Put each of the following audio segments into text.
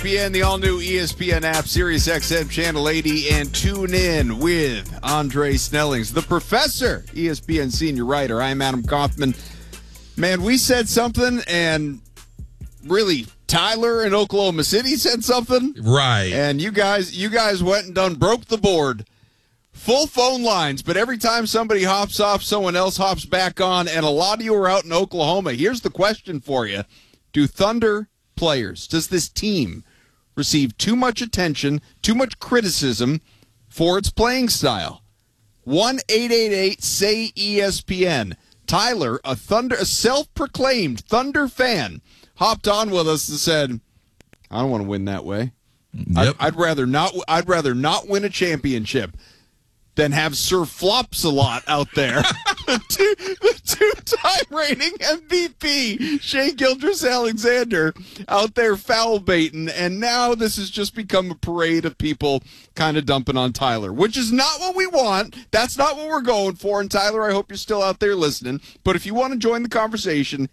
ESPN, the all-new ESPN app, Sirius XM Channel 80, and tune in with Andre Snellings, the professor, ESPN senior writer. I'm Adam Kaufman. Man, we said something, and really, Tyler in Oklahoma City said something. Right. And you guys went and broke the board. Full phone lines, but every time somebody hops off, someone else hops back on, and a lot of you are out in Oklahoma. Here's the question for you. Do Thunder players, does this team receive too much attention, too much criticism for its playing style? 1-888-SAY-ESPN. Tyler, a self-proclaimed Thunder fan, hopped on with us and said, I don't want to win that way. Yep. I'd rather not win a championship than have Sir Flops-a-Lot out there. the two-time reigning MVP, Shai Gilgeous-Alexander, out there foul baiting, and now this has just become a parade of people kind of dumping on Tyler, which is not what we want. That's not what we're going for. And Tyler, I hope you're still out there listening. But if you want to join the conversation,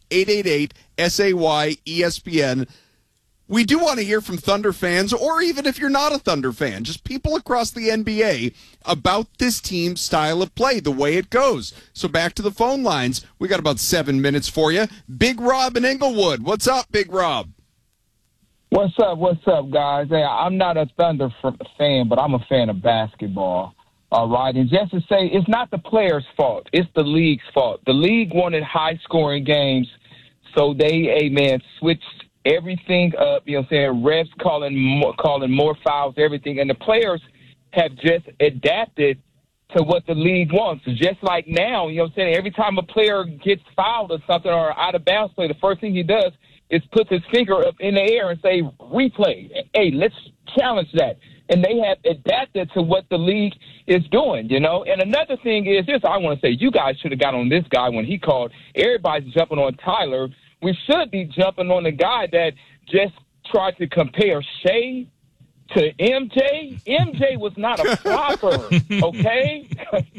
888-SAY-ESPN. We do want to hear from Thunder fans, or even if you're not a Thunder fan, just people across the NBA about this team's style of play, the way it goes. So back to the phone lines. We got about 7 minutes for you. Big Rob in Inglewood. What's up, Big Rob? What's up, guys? Hey, I'm not a Thunder fan, but I'm a fan of basketball. All right, and just to say, it's not the players' fault. It's the league's fault. The league wanted high-scoring games, so they, switched everything up, refs calling more fouls, everything. And the players have just adapted to what the league wants. Just like now, every time a player gets fouled or something or out of bounds play, the first thing he does is puts his finger up in the air and say, replay. Hey, let's challenge that. And they have adapted to what the league is doing, And another thing is this, I want to say, you guys should have got on this guy when he called. Everybody's jumping on Tyler. We should be jumping on the guy that just tried to compare Shai to MJ. MJ was not a flopper, okay?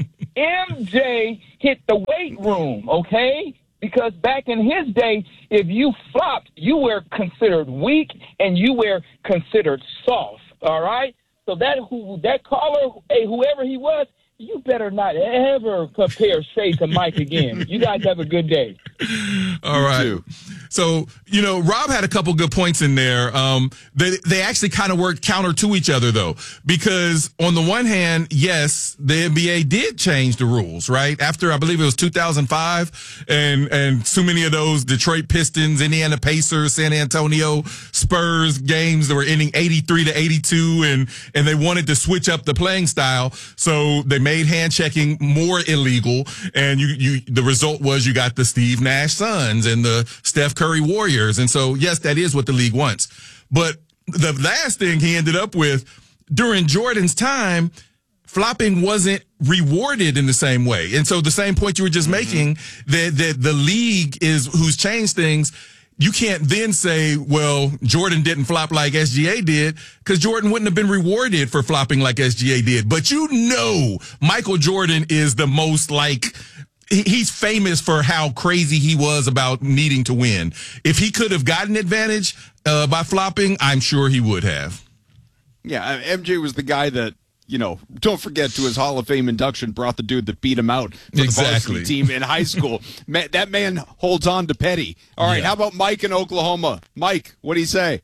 MJ hit the weight room, okay? Because back in his day, if you flopped, you were considered weak and you were considered soft, all right? So that caller, hey, whoever he was, you better not ever compare Shai to Mike again. You guys have a good day. All right. So, Rob had a couple good points in there. They actually kind of worked counter to each other, though, because on the one hand, yes, the NBA did change the rules, right? After, I believe it was 2005, and so many of those Detroit Pistons, Indiana Pacers, San Antonio Spurs games that were ending 83-82, and they wanted to switch up the playing style. So they made hand checking more illegal, and the result was you got the Steve Nash Suns and the Steph Curry Warriors. And so, yes, that is what the league wants. But the last thing he ended up with, during Jordan's time, flopping wasn't rewarded in the same way. And so the same point you were just making, that the league who's changed things, you can't then say, well, Jordan didn't flop like SGA did, because Jordan wouldn't have been rewarded for flopping like SGA did. But Michael Jordan is the most he's famous for how crazy he was about needing to win. If he could have gotten advantage by flopping, I'm sure he would have. Yeah, MJ was the guy that, don't forget, to his Hall of Fame induction, brought the dude that beat him out for the varsity team in high school. That man holds on to Petty. All right, How about Mike in Oklahoma? Mike, what do you say?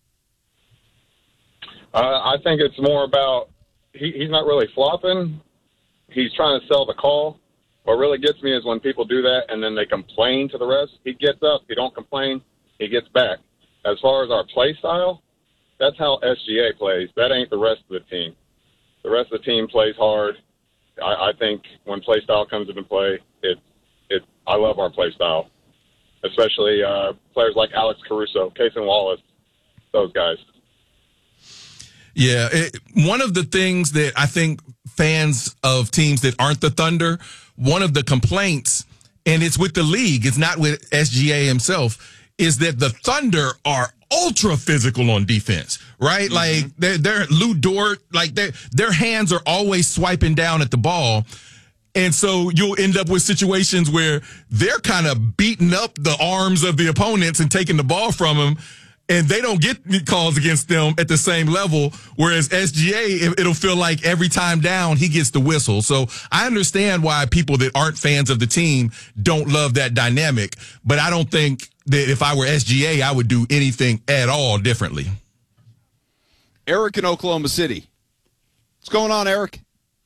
I think it's more about he's not really flopping. He's trying to sell the call. What really gets me is when people do that and then they complain to the refs. He gets up. He don't complain. He gets back. As far as our play style, that's how SGA plays. That ain't the rest of the team. The rest of the team plays hard. I think when play style comes into play, I love our play style, especially players like Alex Caruso, Cason Wallace, those guys. Yeah, one of the things that I think fans of teams that aren't the Thunder, one of the complaints, and it's with the league, it's not with SGA himself, is that the Thunder are ultra physical on defense, right? Like they're Lou Dort, like their hands are always swiping down at the ball. And so you'll end up with situations where they're kind of beating up the arms of the opponents and taking the ball from them. and they don't get calls against them at the same level. Whereas SGA, it'll feel like every time down, he gets the whistle. So I understand why people that aren't fans of the team don't love that dynamic. But I don't think that if I were SGA, I would do anything at all differently. Eric in Oklahoma City. What's going on, Eric?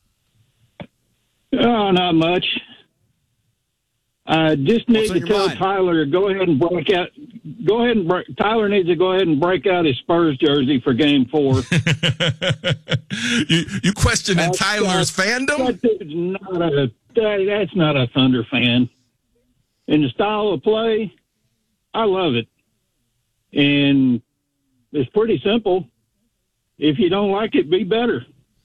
Oh, not much. I just need to tell Tyler to go ahead and break out. Tyler needs to go ahead and break out his Spurs jersey for Game 4. You questioning Tyler's fandom? That's not a Thunder fan. And the style of play, I love it. And it's pretty simple. If you don't like it, be better.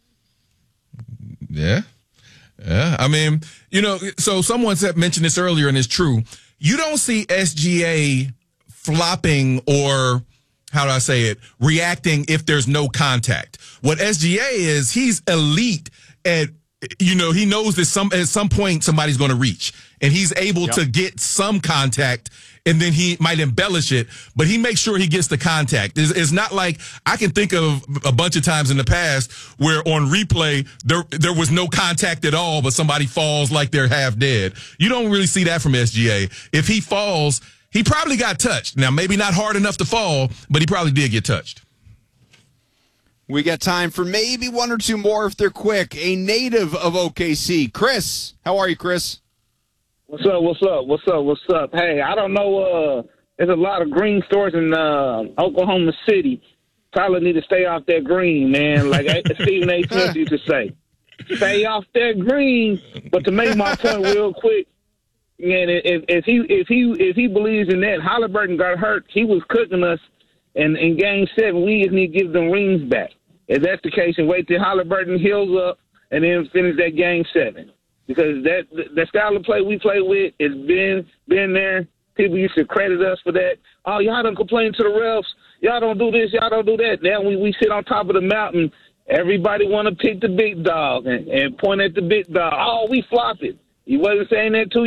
Yeah. Yeah. I mean, so someone mentioned this earlier, and it's true. You don't see SGA flopping or, how do I say it, reacting if there's no contact. What SGA is, he's elite at, he knows that at some point somebody's going to reach, and he's able to get some contact, and then he might embellish it, but he makes sure he gets the contact. It's not like, I can think of a bunch of times in the past where on replay there was no contact at all, but somebody falls like they're half dead. You don't really see that from SGA. If he falls, he probably got touched. Now, maybe not hard enough to fall, but he probably did get touched. We got time for maybe one or two more if they're quick. A native of OKC, Chris. How are you, Chris? What's up? Hey, I don't know. There's a lot of green stores in Oklahoma City. Tyler need to stay off that green, man. Like Stephen A. Smith used to say, stay off that green. But to make my point real quick, man, if he believes in that, Halliburton got hurt. He was cooking us, and in Game 7, we just need to give them rings back. If that's the case, and wait till Halliburton heals up, and then finish that Game 7. Because that style of play we play with has been there. People used to credit us for that. Oh, y'all don't complain to the refs. Y'all don't do this. Y'all don't do that. Now we sit on top of the mountain. Everybody want to pick the big dog and point at the big dog. Oh, we flopping. He wasn't saying that to you.